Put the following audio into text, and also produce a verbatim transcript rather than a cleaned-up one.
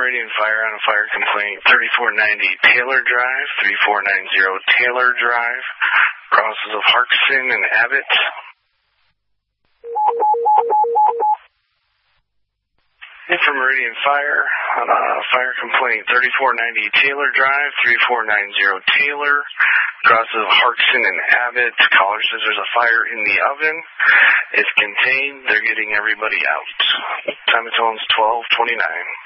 Meridian Fire on a fire complaint, thirty-four ninety Taylor Drive, thirty-four ninety Taylor Drive, crosses of Harkson and Abbott. For Meridian Fire on a fire complaint, thirty-four ninety Taylor Drive, thirty-four ninety Taylor, crosses of Harkson and Abbott. Caller says there's a fire in the oven. It's contained. They're getting everybody out. Time of tone's twelve twenty-nine.